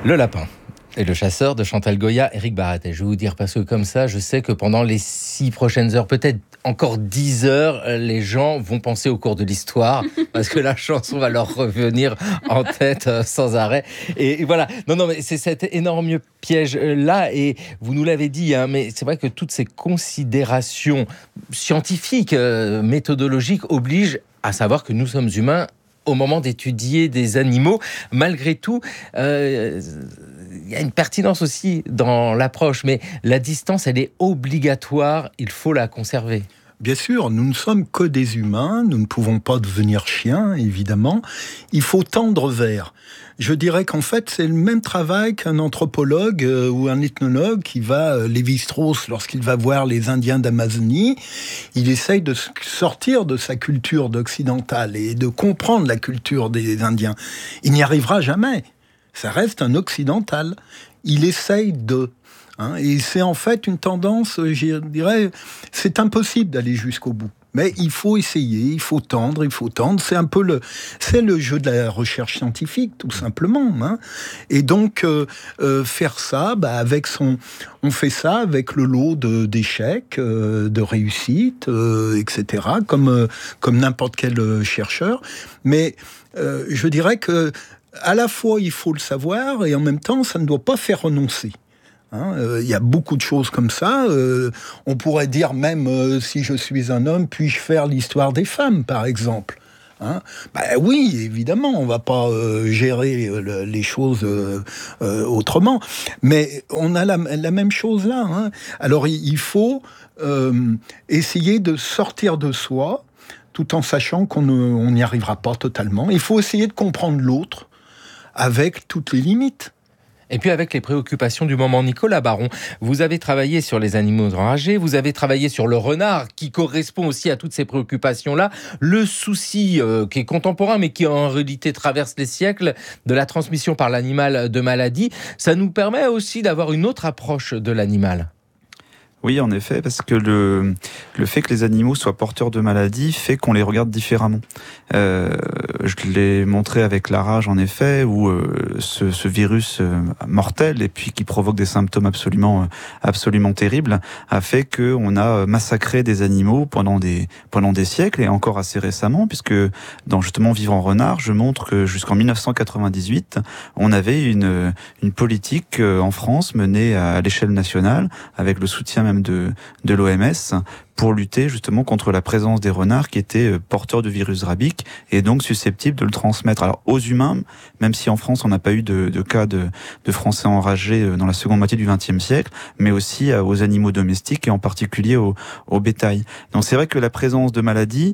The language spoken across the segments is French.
Le lapin et le chasseur de Chantal Goya, Éric Baratet. Je vais vous dire, parce que comme ça, je sais que pendant les 6 prochaines heures, peut-être encore 10 heures, les gens vont penser au cours de l'histoire, parce que la chanson va leur revenir en tête sans arrêt. Et voilà. Non, mais c'est cet énorme piège-là, et vous nous l'avez dit, mais c'est vrai que toutes ces considérations scientifiques, méthodologiques, obligent à savoir que nous sommes humains au moment d'étudier des animaux. Malgré tout, il y a une pertinence aussi dans l'approche, mais la distance, elle est obligatoire, il faut la conserver. Bien sûr, nous ne sommes que des humains, nous ne pouvons pas devenir chiens, évidemment. Il faut tendre vers. Je dirais qu'en fait, c'est le même travail qu'un anthropologue ou un ethnologue qui va, Lévi-Strauss, lorsqu'il va voir les Indiens d'Amazonie, il essaye de sortir de sa culture d'occidentale et de comprendre la culture des Indiens. Il n'y arrivera jamais. Ça reste un occidental. Il essaye de... et c'est en fait une tendance, je dirais, c'est impossible d'aller jusqu'au bout. Mais il faut essayer, il faut tendre. C'est un peu le jeu de la recherche scientifique, tout simplement. Et donc, faire ça, on fait ça avec le lot d'échecs, de réussites, etc., comme n'importe quel chercheur. Mais je dirais que à la fois, il faut le savoir, et en même temps, ça ne doit pas faire renoncer. Y a beaucoup de choses comme ça. On pourrait dire même, si je suis un homme, puis-je faire l'histoire des femmes, par exemple. Oui, évidemment, on ne va pas gérer les choses autrement. Mais on a la même chose là. Alors, il faut essayer de sortir de soi, tout en sachant qu'on n'y arrivera pas totalement. Il faut essayer de comprendre l'autre, avec toutes les limites. Et puis avec les préoccupations du moment, Nicolas Baron, vous avez travaillé sur les animaux enragés, vous avez travaillé sur le renard, qui correspond aussi à toutes ces préoccupations-là. Le souci qui est contemporain, mais qui en réalité traverse les siècles, de la transmission par l'animal de maladies, ça nous permet aussi d'avoir une autre approche de l'animal. Oui, en effet, parce que le fait que les animaux soient porteurs de maladies fait qu'on les regarde différemment. Je l'ai montré avec la rage, en effet, où ce virus mortel et puis qui provoque des symptômes absolument terribles a fait qu'on a massacré des animaux pendant des siècles, et encore assez récemment, puisque dans justement Vivre en renard, je montre que jusqu'en 1998, on avait une politique en France menée à l'échelle nationale avec le soutien de l'OMS pour lutter justement contre la présence des renards qui étaient porteurs de virus rabique et donc susceptibles de le transmettre. Alors aux humains, même si en France on n'a pas eu de cas de Français enragés dans la seconde moitié du XXe siècle, mais aussi aux animaux domestiques et en particulier au bétail. Donc c'est vrai que la présence de maladies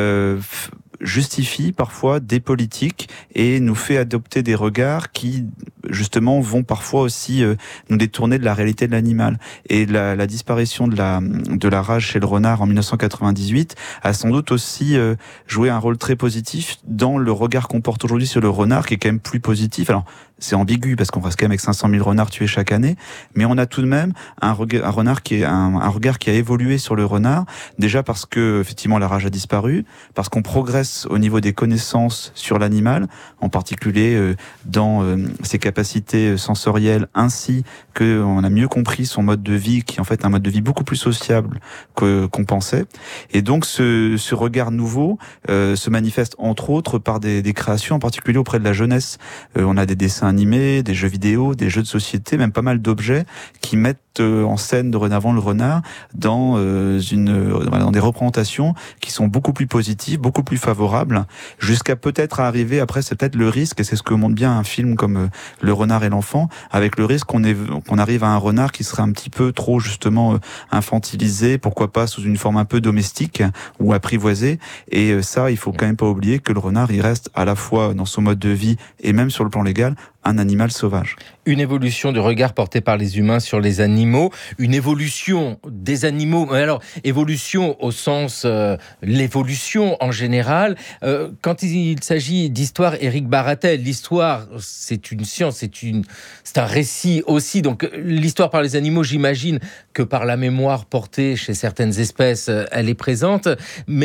justifie parfois des politiques et nous fait adopter des regards qui justement vont parfois aussi nous détourner de la réalité de l'animal. Et la disparition de la rage chez le renard en 1998 a sans doute aussi joué un rôle très positif dans le regard qu'on porte aujourd'hui sur le renard, qui est quand même plus positif. Alors c'est ambigu parce qu'on reste quand même avec 500 000 renards tués chaque année, mais on a tout de même un regard qui a évolué sur le renard, déjà parce que effectivement la rage a disparu, parce qu'on progresse au niveau des connaissances sur l'animal, en particulier dans ses capacités sensorielles, ainsi qu'on a mieux compris son mode de vie, qui est en fait un mode de vie beaucoup plus sociable qu'on pensait. Et donc ce regard nouveau se manifeste entre autres par des créations, en particulier auprès de la jeunesse. On a des dessins animés, des jeux vidéo, des jeux de société, même pas mal d'objets qui mettent en scène dorénavant le renard dans des représentations qui sont beaucoup plus positives, beaucoup plus favorables, jusqu'à peut-être arriver, après c'est peut-être le risque, et c'est ce que montre bien un film comme Le renard et l'enfant, avec le risque qu'on arrive à un renard qui serait un petit peu trop justement infantilisé, pourquoi pas sous une forme un peu domestique ou apprivoisée. Et ça, il faut quand même pas oublier que le renard, il reste à la fois dans son mode de vie et même sur le plan légal un animal sauvage. Une évolution du regard porté par les humains sur les animaux, une évolution des animaux, alors évolution au sens l'évolution en général. Quand il s'agit d'histoire, Éric Baratet, l'histoire c'est une science, c'est un récit aussi, donc l'histoire par les animaux, j'imagine que par la mémoire portée chez certaines espèces, elle est présente, mais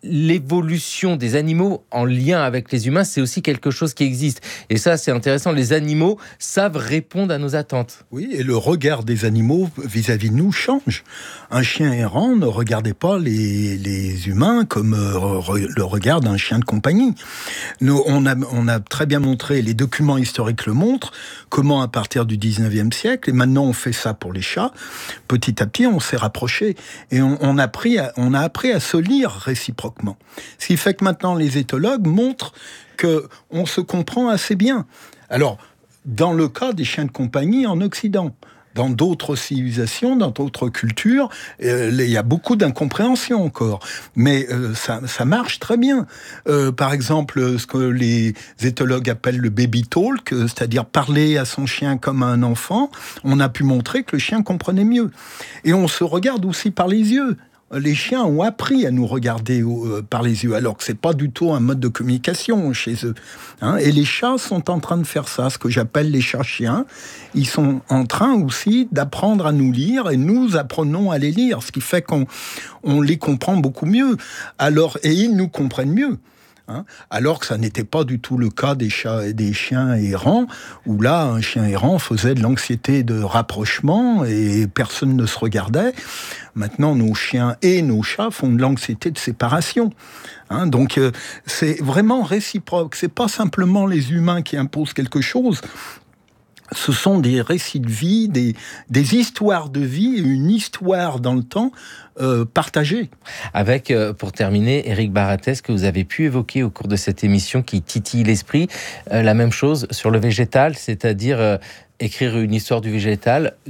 l'évolution des animaux en lien avec les humains, c'est aussi quelque chose qui existe. Et ça, c'est intéressant. Les animaux savent répondre à nos attentes. Oui, et le regard des animaux vis-à-vis de nous change. Un chien errant ne regardait pas les humains comme le regard d'un chien de compagnie. Nous, on a très bien montré, les documents historiques le montrent, comment à partir du 19e siècle, et maintenant on fait ça pour les chats, petit à petit on s'est rapprochés et on a appris à se lire réciproquement. Ce qui fait que maintenant les éthologues montrent qu'on se comprend assez bien. Alors, dans le cas des chiens de compagnie en Occident, dans d'autres civilisations, dans d'autres cultures, il y a beaucoup d'incompréhension encore. Mais ça marche très bien. Par exemple, ce que les éthologues appellent le baby talk, c'est-à-dire parler à son chien comme à un enfant, on a pu montrer que le chien comprenait mieux. Et on se regarde aussi par les yeux. Les chiens ont appris à nous regarder par les yeux, alors que c'est pas du tout un mode de communication chez eux. Et les chats sont en train de faire ça, ce que j'appelle les chats-chiens. Ils sont en train aussi d'apprendre à nous lire et nous apprenons à les lire, ce qui fait qu'on les comprend beaucoup mieux. Et ils nous comprennent mieux. Alors que ça n'était pas du tout le cas des chats et des chiens errants, où là, un chien errant faisait de l'anxiété de rapprochement et personne ne se regardait. Maintenant, nos chiens et nos chats font de l'anxiété de séparation. Donc, c'est vraiment réciproque. C'est pas simplement les humains qui imposent quelque chose. Ce sont des récits de vie, des histoires de vie, une histoire dans le temps partagée. Avec, pour terminer, Éric Barattès, que vous avez pu évoquer au cours de cette émission qui titille l'esprit, la même chose sur le végétal, c'est-à-dire écrire une histoire du végétal